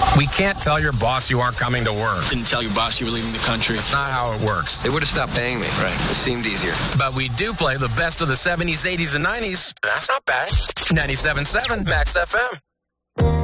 We can't tell your boss you aren't coming to work. Didn't tell your boss you were leaving the country. It's not how it works. They would have stopped paying me. Right. It seemed easier. But we do play the best of the 70s, 80s, and 90s. That's not bad. 97.7 Max FM.